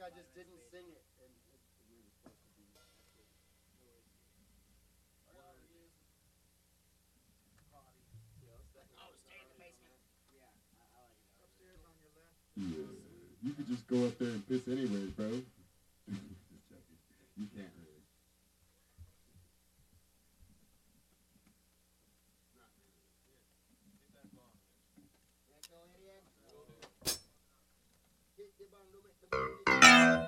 I just didn't sing it, and we were supposed to be. Yeah, you could just go up there and piss anyways, bro. Just checking. You can't